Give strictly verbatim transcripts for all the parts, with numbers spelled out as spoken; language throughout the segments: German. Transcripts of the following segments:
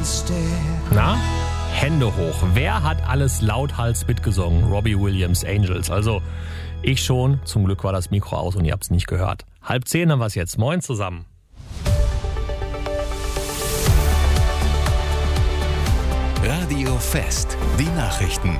Na, Hände hoch. Wer hat alles lauthals mitgesungen? Robbie Williams, Angels. Also ich schon. Zum Glück war das Mikro aus und ihr habt es nicht gehört. Halb zehn haben wir es jetzt. Moin zusammen. Radio Fest. Die Nachrichten.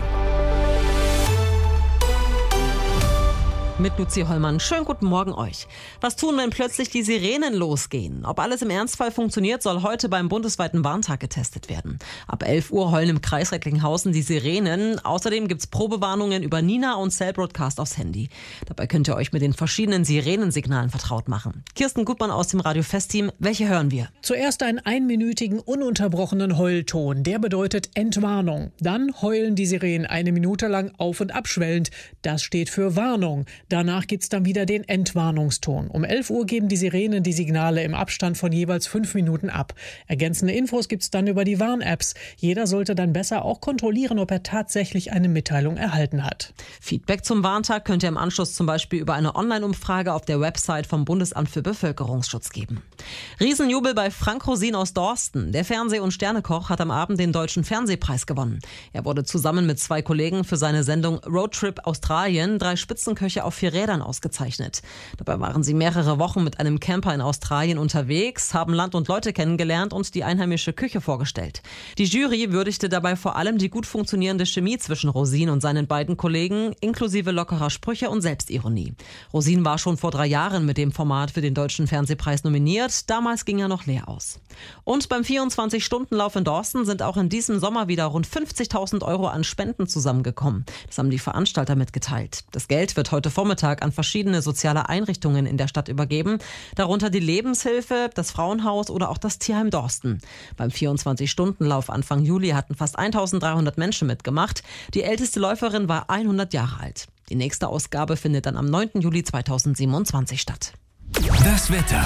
Mit Luzi Hollmann. Schönen guten Morgen euch. Was tun, wenn plötzlich die Sirenen losgehen? Ob alles im Ernstfall funktioniert, soll heute beim bundesweiten Warntag getestet werden. Ab elf Uhr heulen im Kreis Recklinghausen die Sirenen. Außerdem gibt's Probewarnungen über Nina und Cell Broadcast aufs Handy. Dabei könnt ihr euch mit den verschiedenen Sirenensignalen vertraut machen. Kirsten Gutmann aus dem Radio Fest-Team. Welche hören wir? Zuerst einen einminütigen, ununterbrochenen Heulton. Der bedeutet Entwarnung. Dann heulen die Sirenen eine Minute lang auf- und abschwellend. Das steht für Warnung. Danach gibt's dann wieder den Entwarnungston. Um elf Uhr geben die Sirenen die Signale im Abstand von jeweils fünf Minuten ab. Ergänzende Infos gibt's dann über die Warn-Apps. Jeder sollte dann besser auch kontrollieren, ob er tatsächlich eine Mitteilung erhalten hat. Feedback zum Warntag könnt ihr im Anschluss zum Beispiel über eine Online-Umfrage auf der Website vom Bundesamt für Bevölkerungsschutz geben. Riesenjubel bei Frank Rosin aus Dorsten. Der Fernseh- und Sternekoch hat am Abend den Deutschen Fernsehpreis gewonnen. Er wurde zusammen mit zwei Kollegen für seine Sendung Roadtrip Australien drei Spitzenköche auf vier Rädern ausgezeichnet. Dabei waren sie mehrere Wochen mit einem Camper in Australien unterwegs, haben Land und Leute kennengelernt und die einheimische Küche vorgestellt. Die Jury würdigte dabei vor allem die gut funktionierende Chemie zwischen Rosin und seinen beiden Kollegen, inklusive lockerer Sprüche und Selbstironie. Rosin war schon vor drei Jahren mit dem Format für den Deutschen Fernsehpreis nominiert. Damals ging er noch leer aus. Und beim vierundzwanzig-Stunden-Lauf in Dorsten sind auch in diesem Sommer wieder rund fünfzigtausend Euro an Spenden zusammengekommen. Das haben die Veranstalter mitgeteilt. Das Geld wird heute Vormittag an verschiedene soziale Einrichtungen in der Stadt übergeben, darunter die Lebenshilfe, das Frauenhaus oder auch das Tierheim Dorsten. Beim vierundzwanzig-Stunden-Lauf Anfang Juli hatten fast eintausenddreihundert Menschen mitgemacht. Die älteste Läuferin war hundert Jahre alt. Die nächste Ausgabe findet dann am neunten Juli zweitausendsiebenundzwanzig statt. Das Wetter.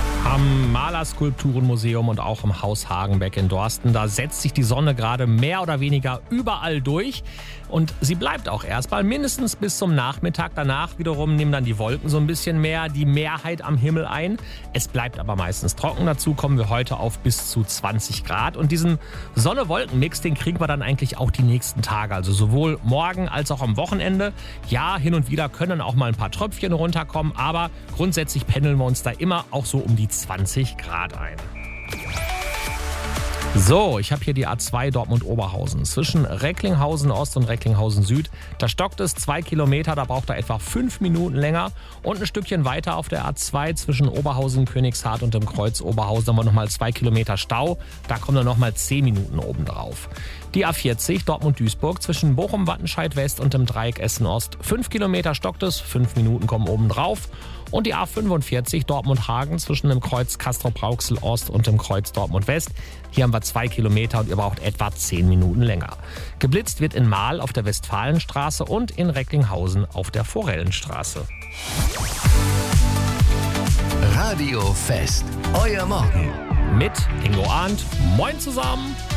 Am Malerskulpturenmuseum und auch im Haus Hagenbeck in Dorsten, da setzt sich die Sonne gerade mehr oder weniger überall durch. Und sie bleibt auch erstmal mindestens bis zum Nachmittag. Danach wiederum nehmen dann die Wolken so ein bisschen mehr die Mehrheit am Himmel ein. Es bleibt aber meistens trocken. Dazu kommen wir heute auf bis zu zwanzig Grad. Und diesen Sonne-Wolken-Mix, den kriegen wir dann eigentlich auch die nächsten Tage. Also sowohl morgen als auch am Wochenende. Ja, hin und wieder können auch mal ein paar Tröpfchen runterkommen. Aber grundsätzlich pendeln wir uns da immer auch so um die zwanzig Grad ein. So, ich habe hier die A zwei Dortmund-Oberhausen. Zwischen Recklinghausen Ost und Recklinghausen Süd, da stockt es zwei Kilometer, da braucht er etwa fünf Minuten länger. Und ein Stückchen weiter auf der A zwei zwischen Oberhausen, Königshardt und dem Kreuz Oberhausen haben wir nochmal zwei Kilometer Stau. Da kommen dann nochmal zehn Minuten obendrauf. Die A vierzig Dortmund-Duisburg zwischen Bochum-Wattenscheid West und dem Dreieck Essen Ost. fünf Kilometer stockt es, fünf Minuten kommen obendrauf. Und die A fünfundvierzig Dortmund-Hagen zwischen dem Kreuz Castrop-Rauxel Ost und dem Kreuz Dortmund West. Hier haben wir zwei Kilometer und ihr braucht etwa zehn Minuten länger. Geblitzt wird in Mahl auf der Westfalenstraße und in Recklinghausen auf der Forellenstraße. Radio Fest. Euer Morgen. Mit Ingo Arndt. Moin zusammen.